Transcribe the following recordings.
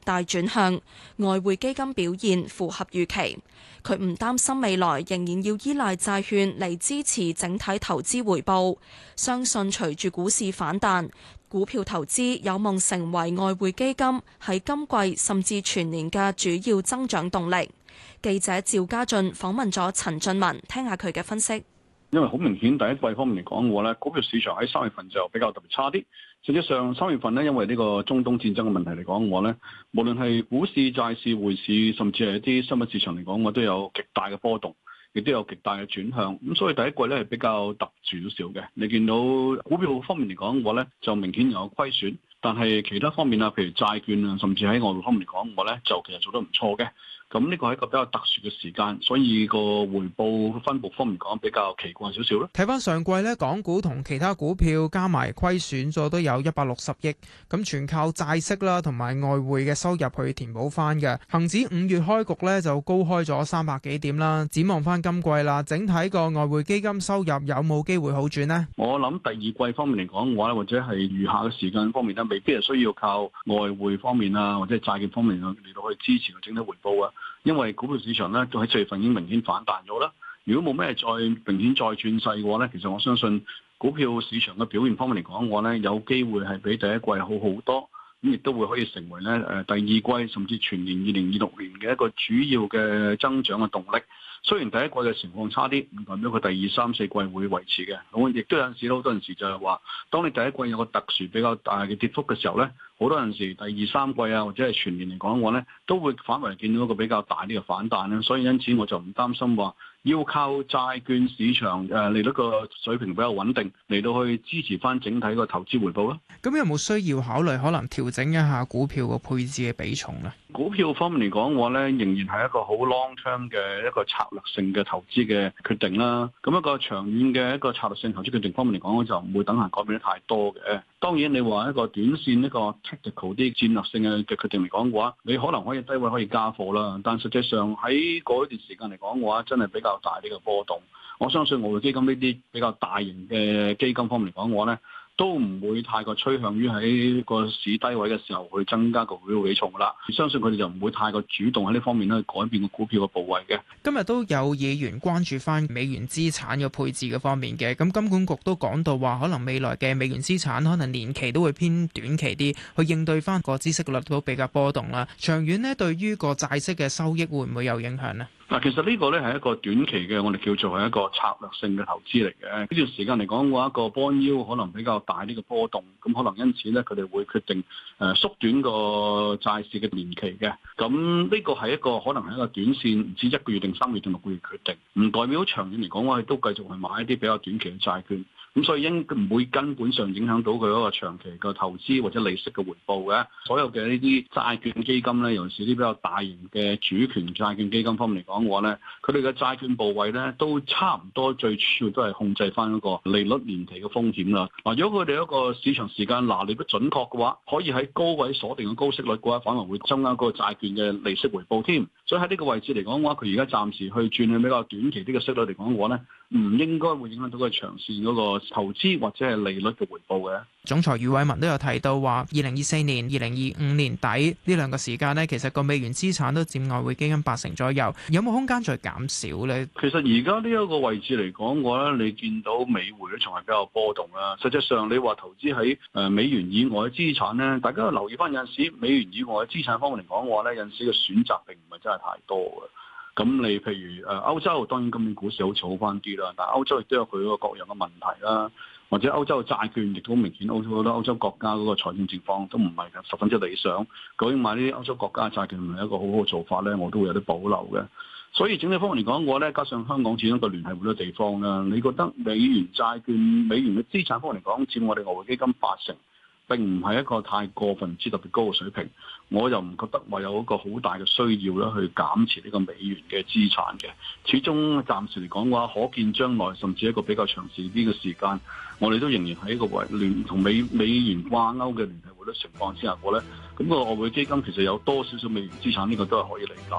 大轉向，外匯基金表現符合預期。佢唔擔心未來仍然要依賴債券嚟支持整體投資回報，相信隨住股市反彈，股票投資有望成為外匯基金喺今季甚至全年嘅主要增長動力。記者趙家俊訪問咗陳俊文，聽下佢嘅分析。 因為好明顯第一季方面嚟講嘅話咧，股票市場喺3月份就比較特別差啲。實際上3月份咧，因為呢個中東戰爭嘅問題嚟講嘅話咧，無論係股市、債市、匯市，甚至係一啲商品市場嚟講，我都有極大嘅波動，亦都有極大嘅轉向。咁所以第一季咧係比較特殊少少嘅。你見到股票方面嚟講嘅話咧，就明顯有虧損，但係其他方面啊，譬如債券啊，甚至喺外匯方面嚟講嘅話咧，就其實做得唔錯嘅。咁呢個係一個比較特殊嘅時間，所以個回報分佈方面講比較奇怪少少咯。 睇翻上季咧，港股同其他股票加埋虧損咗都有160億，咁全靠債息啦同埋外匯嘅收入去填補翻嘅。恒指5月開局咧就高開咗300幾點啦。展望翻今季啦，整體個外匯基金收入有冇機會好轉呢？ 我諗第二季方面嚟講嘅話咧，或者係餘下嘅時間方面咧，未必係需要靠外匯方面啊，或者係債券方面嚟到去支持個整體回報啊。因為股票市場咧，都喺4月份已經明顯反彈咗啦。如果冇咩再明顯再轉勢嘅話咧，其實我相信股票市場嘅表現方面嚟講嘅話咧，有機會係比第一季好好多，咁亦都會可以成為咧第二季甚至全年2026年嘅一個主要嘅增長嘅動力。雖然第一季嘅情況差啲，唔代表佢第2、3、4季會維持嘅。咁亦都有陣時好多陣時就係話，當你第一季有個特殊比較大嘅跌幅嘅時候咧，好多陣時第2、3季啊，或者係全年嚟講嘅話咧，都會反為見到一個比較大啲嘅反彈啦。所以因此我就唔擔心話要靠債券市場嚟到個水平比較穩定嚟到去支持翻整體個投資回報啦。 咁有冇需要考慮可能調整一下股票個配置嘅比重咧？ 股票方面嚟講嘅話咧，仍然係一個好 long term 嘅一個策略性嘅投資嘅決定啦。咁一個長遠嘅一個策略性投資決定方面嚟講，我就唔會等下改變得太多嘅。當然你話一個短線一個 tactical 啲戰略性嘅決定嚟講嘅話，你可能可以低位可以加貨啦。但實際上喺嗰一段時間嚟講嘅話，真係比較大啲嘅波動。我相信外匯基金呢啲比較大型嘅基金方面嚟講嘅話咧，都唔會太過趨向於喺個市低位嘅時候去增加個股票比重噶啦，相信佢哋就唔會太過主動喺呢方面咧改變個股票嘅部位嘅。 今日都有議員關注翻美元資產嘅配置嘅方面嘅，咁金管局都講到話，可能未來嘅美元資產可能年期都會偏短期啲，去應對翻個孳息率都比較波動啦。長遠呢，對於個債息嘅收益會唔會有影響呢？ 嗱，其實呢個咧係一個短期嘅，我哋叫做係一個策略性嘅投資嚟嘅。呢段時間嚟講嘅話，個 bond yield可能比較大啲嘅波動，咁可能因此咧佢哋會決定縮短個債市嘅年期嘅。咁呢個係一個可能係一個短線，唔知1個月定3個月定6個月決定，唔代表長遠嚟講我哋都繼續去買一啲比較短期嘅債券。咁所以應唔會根本上影響到佢嗰個長期嘅投資或者利息嘅回報嘅。所有嘅呢啲債券基金咧，尤其是啲比較大型嘅主權債券基金方面嚟講嘅話咧，佢哋嘅債券部位咧都差唔多，最主要都係控制翻嗰個利率年期嘅風險啦。嗱，如果佢哋一個市場時間拿捏得準確嘅話，可以喺高位鎖定嘅高息率嘅話，反而會增加嗰個債券嘅利息回報添。所以喺呢個位置嚟講嘅話，佢而家暫時去轉去比較短期啲嘅息率嚟講嘅話咧，唔應該會影響到佢長線嗰個投資或者係利率嘅回報嘅。 總裁余偉文都有提到話，2024年、2025年底呢兩個時間呢，其實個美元資產都佔外匯基金80%左右，有冇空間再減少呢？ 其實而家呢一個位置嚟講嘅話咧，你見到美匯咧仲係比較波動啦。實際上你話投資喺美元以外嘅資產咧，大家要留意翻有陣時美元以外嘅資產方面嚟講嘅話咧，有陣時嘅選擇並唔係真係太多嘅。咁你譬如歐洲，當然今年股市好似好翻啲啦，但係歐洲亦都有佢嗰個各樣嘅問題啦，或者歐洲嘅債券亦都好明顯，好多歐洲國家嗰個財政情況都唔係十分之理想。究竟買呢啲歐洲國家嘅債券係咪一個好好嘅做法咧？我都會有啲保留嘅。所以整體方面嚟講，我咧加上香港始終一個聯繫匯率地方啦，你覺得美元債券、美元嘅資產方面嚟講，佔我哋外匯基金80%。並唔係一個太過分之特別高嘅水平，我又唔覺得話有一個好大嘅需要咧去減持呢個美元嘅資產嘅。始終暫時嚟講嘅話，可見將來甚至一個比較長時啲嘅時間，我哋都仍然喺一個同美元掛鈎嘅聯繫匯率情況之下過咧，咁個外匯基金其實有多少少美元資產呢個都係可以理解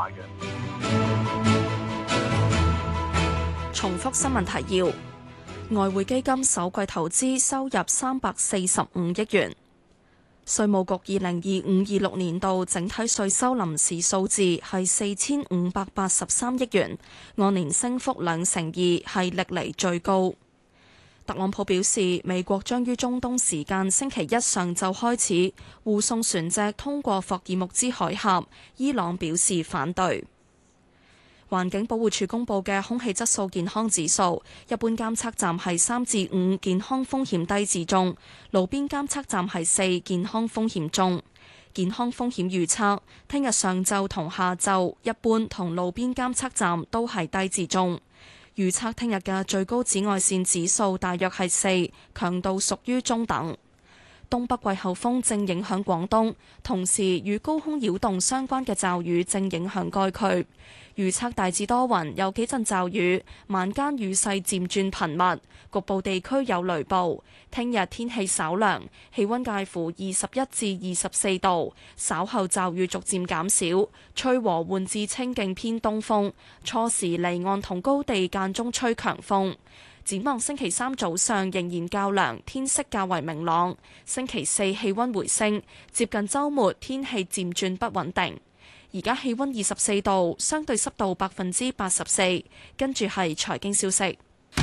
嘅。 重複新聞提要。外匯基金首季投資收入345億元。 稅務局2025-26年度整體稅收臨時數字係4583億元，按年升幅2%，係歷嚟最高。特朗普表示，美國將於中東時間星期一上晝開始護送船隻通過霍爾木茲海峽，伊朗表示反對。環境保護署公布嘅空氣質素健康指數，一般監測站係3至5，健康風險低至中；路邊監測站係4，健康風險中。健康風險預測，聽日上晝同下晝，一般同路邊監測站都係低至中。預測聽日嘅最高紫外線指數大約係4，強度屬於中等。東北季候風正影響廣東，同時與高空擾動相關嘅驟雨正影響該區。預測大致多雲，有幾陣驟雨，晚間雨勢漸轉頻密，局部地區有雷暴。聽日天氣稍涼，氣溫介乎21至24度，稍後驟雨逐漸減少，吹和緩至清勁偏東風，初時離岸同高地間中吹強風。展望星期三早上仍然較涼，天色較為明朗。星期四氣溫回升，接近週末天氣漸轉不穩定。而家氣溫24度，相對濕度84%。跟住係財經消息。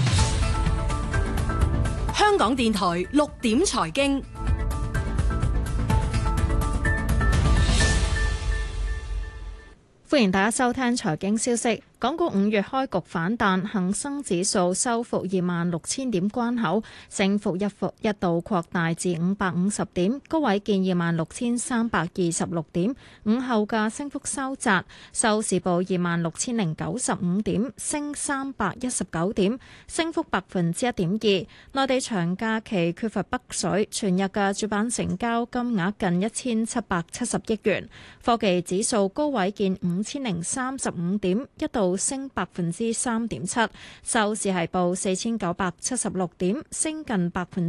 香港電台6點財經。 歡迎大家收聽財經消息。港股5月開局反彈，恒生指數收復26,000點關口，升幅一度擴大至550點，高位見26,326點。午後嘅升幅收窄，收市報26,095點，升319點，升幅1.2%。內地長假期缺乏北水，全日嘅主板成交金額近1,770億元。科技指數高位見5,035點，一度升3.7%，收市係報4,976點，升近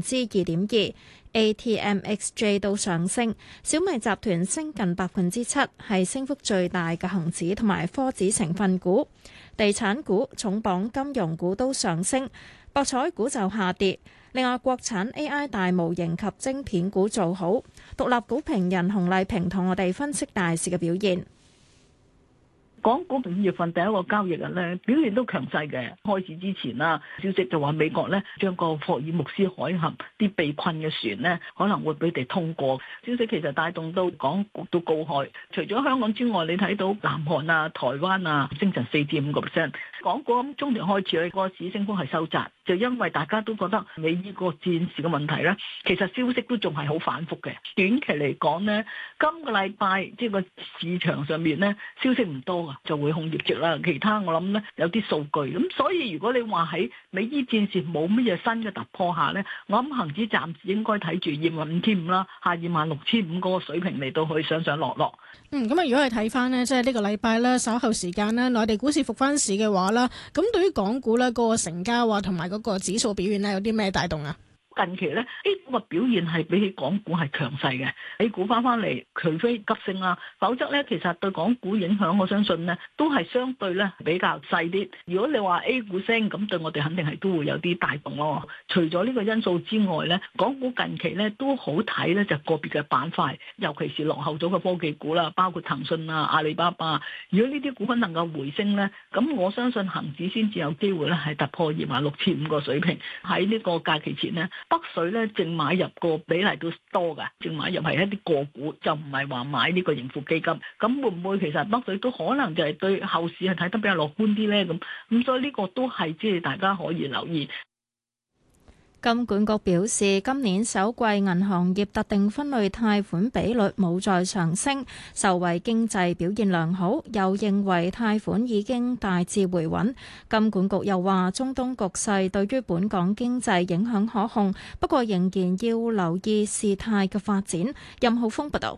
2.2%。ATMXJ 都上升，小米集團升近7%，係升幅最大嘅恒指同埋科指成分股。地產股、重磅金融股都上升，博彩股就下跌。另外，國產 AI 大模型及晶片股做好。獨立股評人洪麗萍同我哋分析大市嘅表現。 港股5月份第一個交易日咧，表現都強勢嘅。開始之前啦，消息就話美國咧將個霍爾木茲海峽啲被困嘅船咧可能會俾佢哋通過。消息其實帶動到港股都高開。除咗香港之外，你睇到南韓啊、台灣啊升成4至5%。港股咁中段開始咧，個市升幅係收窄，就因為大家都覺得美伊個戰事嘅問題咧，其實消息都仲係好反覆嘅。短期嚟講咧，今個禮拜即係個市場上面咧消息唔多啊，就會控業績啦。其他我諗咧有啲數據咁，所以如果你話喺美伊戰事冇乜嘢新嘅突破下咧，我諗恆指暫時應該睇住25,500啦，下26,500嗰個水平嚟到去上上落落。 咁啊，如果係睇翻呢，即係呢個禮拜咧稍後時間咧，內地股市復翻市嘅話啦，咁對於港股咧嗰個成交啊，同埋嗰個指數表現咧，有啲咩帶動啊？ 近期咧 A 股嘅表現係比起港股係強勢嘅，A 股翻嚟，除非急升啦，否則咧其實對港股影響，我相信咧都係相對咧比較細啲。如果你話 A 股升，咁對我哋肯定係都會有啲帶動咯。除咗呢個因素之外咧，港股近期咧都好睇咧，就個別嘅板塊，尤其是落後咗嘅科技股啦，包括騰訊啊、阿里巴巴。如果呢啲股份能夠回升咧，咁我相信恒指先至有機會咧係突破26,500個水平。喺呢個假期前咧，北水咧淨買入個比例都多㗎，淨買入係一啲個股，就唔係話買呢個盈富基金。咁會唔會其實北水都可能就係對後市係睇得比較樂觀啲咧？咁所以呢個都係即係大家可以留意。 金管局表示，今年首季銀行業特定分類貸款比率冇再上升，受惠經濟表現良好，又認為貸款已經大致回穩。金管局又話，中東局勢對於本港經濟影響可控，不過仍然要留意事態嘅發展。任浩峰報導。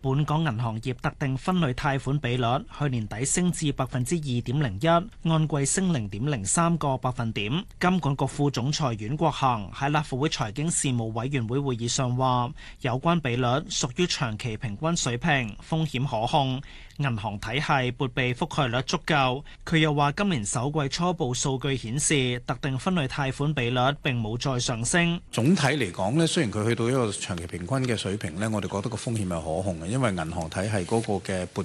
本港銀行業特定分類貸款比率去年底升至2.01%，按季升0.03個百分點。金管局副總裁阮國恒喺立法會財經事務委員會會議上話，有關比率屬於長期平均水平，風險可控，銀行體系撥備覆蓋率足夠。佢又話，今年首季初步數據顯示，特定分類貸款比率並冇再上升。 總體嚟講呢，雖然佢去到一個長期平均嘅水平呢，我哋覺得個風險係可控嘅，因為銀行體系嗰個嘅撥